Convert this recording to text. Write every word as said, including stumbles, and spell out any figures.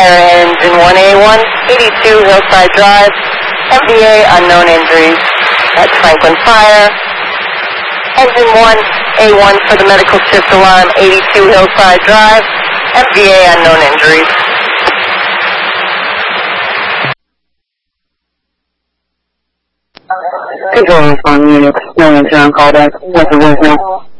Fire, engine one A one, eighty-two Hillside Drive, M V A unknown injuries. That's Franklin Fire. Engine one A one for the medical shift alarm, eighty-two Hillside Drive, M V A unknown injuries. Control responding units, no insurance callback, what's the voicemail?